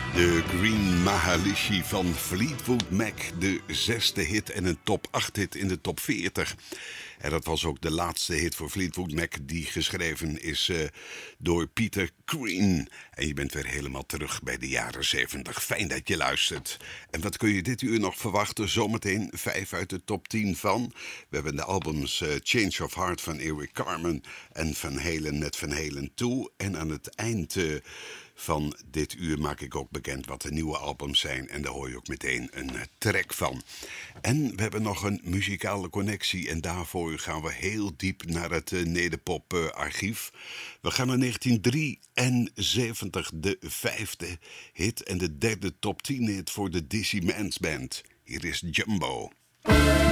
De Green Maharishi van Fleetwood Mac, de 6e hit en een top 8 hit in de top 40. En dat was ook de laatste hit voor Fleetwood Mac die geschreven is door Peter Green. En je bent weer helemaal terug bij de jaren 70. Fijn dat je luistert. En wat kun je dit uur nog verwachten? Zometeen 5 uit de top 10 van. We hebben de albums Change of Heart van Eric Carmen en Van Halen met Van Halen 2. En aan het eind van dit uur maak ik ook bekend wat de nieuwe albums zijn. En daar hoor je ook meteen een track van. En we hebben nog een muzikale connectie. En daarvoor gaan we heel diep naar het Nederpop-archief. We gaan naar 1973, de 5e hit. En de 3e top 10 hit voor de Dizzy Mans Band. Hier is Jumbo.